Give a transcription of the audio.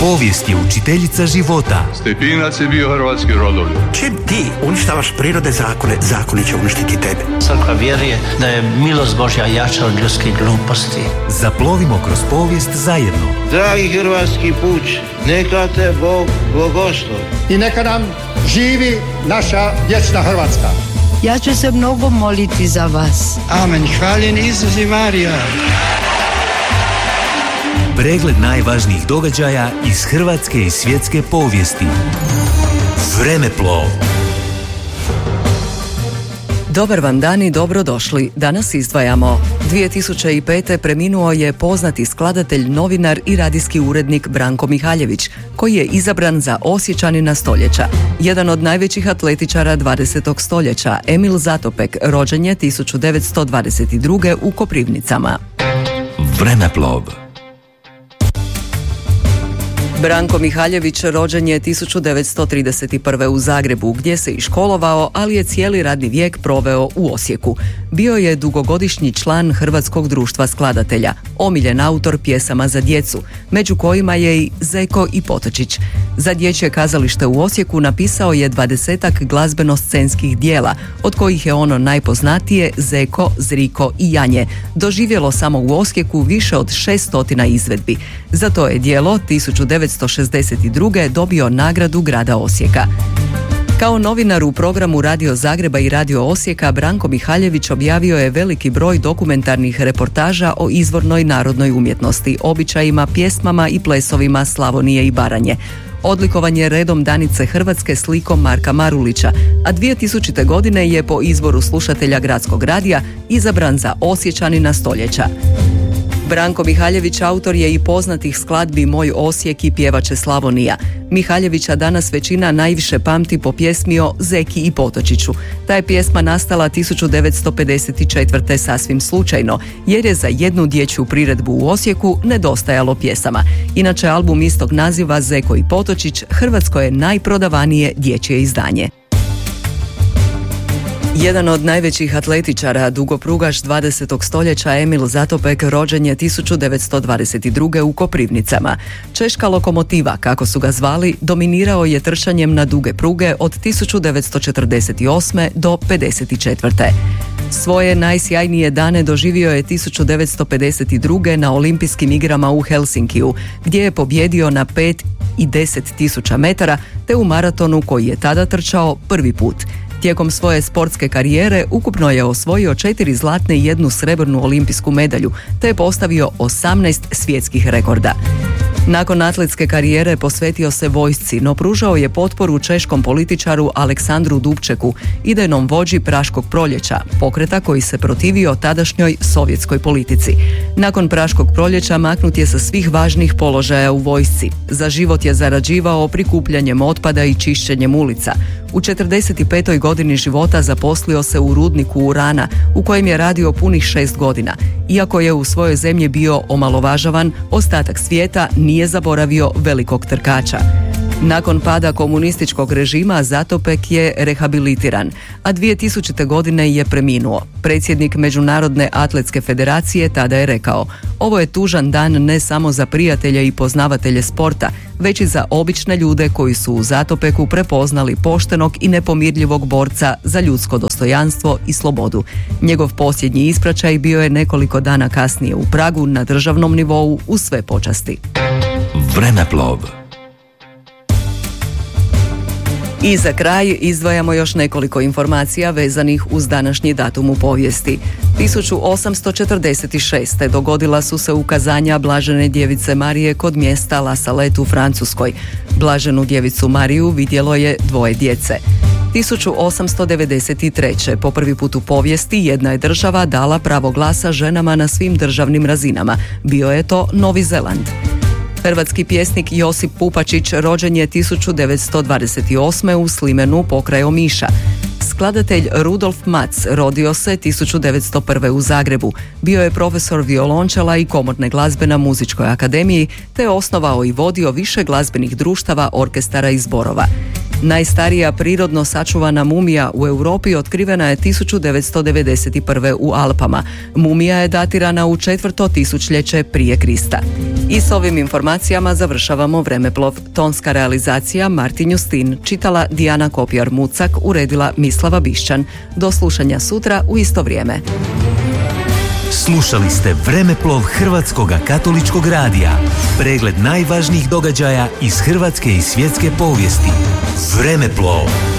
Povijest je učiteljica života. Stepinac je bio hrvatski rodoljub. Čim ti uništavaš prirode zakone, zakoni će uništiti tebe. Crkva vjeruje da je milost Božja jača od ljudskih gluposti. Zaplovimo kroz povijest zajedno. Dragi hrvatski puč, neka te Bog blagoslovi. I neka nam živi naša vječna Hrvatska. Ja ću se mnogo moliti za vas. Amen. Hvaljen Isus i Marija. Pregled najvažnijih događaja iz hrvatske i svjetske povijesti. Vremeplov. Dobar vam dan i dobrodošli. Danas izdvajamo. 2005. preminuo je poznati skladatelj, novinar i radijski urednik Branko Mihaljević, koji je izabran za Osječanina stoljeća. Jedan od najvećih atletičara 20. stoljeća, Emil Zatopek, rođen je 1922. u Koprivnicama. Vremeplov. Branko Mihaljević rođen je 1931. u Zagrebu, gdje se i školovao, ali je cijeli radni vijek proveo u Osijeku. Bio je dugogodišnji član Hrvatskog društva skladatelja, omiljen autor pjesama za djecu, među kojima je i Zeko i Potočić. Za dječje kazalište u Osijeku napisao je 20-ak glazbeno-scenskih dijela, od kojih je ono najpoznatije Zeko, Zriko i Janje, doživjelo samo u Osijeku više od 600 izvedbi. Za to je djelo 1962. dobio nagradu grada Osijeka. Kao novinar u programu Radio Zagreba i Radio Osijeka, Branko Mihaljević objavio je veliki broj dokumentarnih reportaža o izvornoj narodnoj umjetnosti, običajima, pjesmama i plesovima Slavonije i Baranje. Odlikovan je redom Danice Hrvatske slikom Marka Marulića, a 2000. godine je po izboru slušatelja Gradskog radija izabran za Osječanina stoljeća. Branko Mihaljević autor je i poznatih skladbi Moj Osijek i Pjevače Slavonija. Mihaljevića danas većina najviše pamti po pjesmi o Zeki i Potočiću. Ta je pjesma nastala 1954. sasvim slučajno, jer je za jednu dječju priredbu u Osijeku nedostajalo pjesama. Inače, album istog naziva Zeko i Potočić Hrvatsko je najprodavanije dječje izdanje. Jedan od najvećih atletičara, dugoprugaš 20. stoljeća Emil Zatopek, rođen je 1922. u Koprivnicama. Češka lokomotiva, kako su ga zvali, dominirao je trčanjem na duge pruge od 1948. do 1954. Svoje najsjajnije dane doživio je 1952. na Olimpijskim igrama u Helsinkiju, gdje je pobjedio na 5 i 10 tisuća metara, te u maratonu koji je tada trčao prvi put. Tijekom svoje sportske karijere ukupno je osvojio 4 zlatne i 1 srebrnu olimpijsku medalju, te je postavio 18 svjetskih rekorda. Nakon atletske karijere posvetio se vojsci, no pružao je potporu češkom političaru Aleksandru Dubčeku, idejnom vođi Praškog proljeća, pokreta koji se protivio tadašnjoj sovjetskoj politici. Nakon Praškog proljeća maknut je sa svih važnih položaja u vojsci. Za život je zarađivao prikupljanjem otpada i čišćenjem ulica. U 45. godini života zaposlio se u rudniku urana, u kojem je radio punih 6 godina. Iako je u svojoj zemlji bio omalovažavan, ostatak svijeta nije zaboravio velikog trkača. Nakon pada komunističkog režima Zatopek je rehabilitiran, a 2000. godine je preminuo. Predsjednik Međunarodne atletske federacije tada je rekao: "Ovo je tužan dan ne samo za prijatelje i poznavatelje sporta, već i za obične ljude koji su u Zatopeku prepoznali poštenog i nepomirljivog borca za ljudsko dostojanstvo i slobodu." Njegov posljednji ispraćaj bio je nekoliko dana kasnije u Pragu na državnom nivou uz sve počasti. Vremeplov. I za kraj izdvajamo još nekoliko informacija vezanih uz današnji datum u povijesti. 1846. dogodila su se ukazanja Blažene djevice Marije kod mjesta La Salette u Francuskoj. Blaženu djevicu Mariju vidjelo je 2 djece. 1893. po prvi put u povijesti jedna je država dala pravo glasa ženama na svim državnim razinama. Bio je to Novi Zeland. Hrvatski pjesnik Josip Pupačić rođen je 1928. u Slimenu pokraj Omiša. Skladatelj Rudolf Mac rodio se 1901. u Zagrebu. Bio je profesor violončela i komorne glazbe na Muzičkoj akademiji, te je osnovao i vodio više glazbenih društava, orkestara i zborova. Najstarija prirodno sačuvana mumija u Europi otkrivena je 1991. u Alpama. Mumija je datirana u 4. tisućljeće prije Krista. I s ovim informacijama završavamo Vremeplov. Tonska realizacija Martin Justin, čitala Dijana Kopjar-Mucak, uredila Mislava Bišćan. Do slušanja sutra u isto vrijeme. Slušali ste Vremeplov Hrvatskog katoličkog radija. Pregled najvažnijih događaja iz hrvatske i svjetske povijesti. Vremeplov.